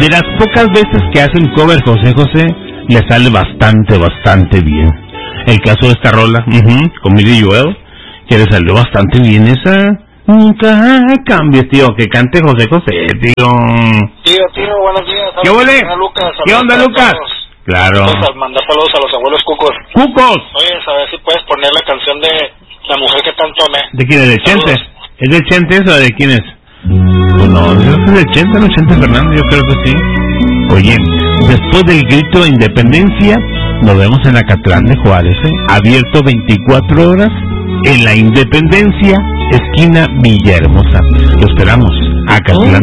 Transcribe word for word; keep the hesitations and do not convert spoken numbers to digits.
De las pocas veces que hacen cover José José, le sale bastante, bastante bien. El caso de esta rola, uh-huh, con Billy Joel, que le salió bastante bien esa. Nunca cambies, tío, que cante José José, tío. Tío, tío, buenos días. ¿Qué huele? Lucas, ¿Qué onda, Lucas? Claro. Vamos a mandar saludos a los abuelos cucos. ¡Cucos! Oye, a ver si puedes poner la canción de La Mujer que Tanto Amé. ¿De quién es? ¿De Chente? ¿Es de Chente eso o de quién es? Pues no, yo creo que es de Chente, ¿no? Chente Fernández, yo creo que sí. Oye, después del grito de independencia, nos vemos en Acatlán de Juárez, ¿eh? Abierto veinticuatro horas en la Independencia, esquina Villahermosa. Lo esperamos, Acatlán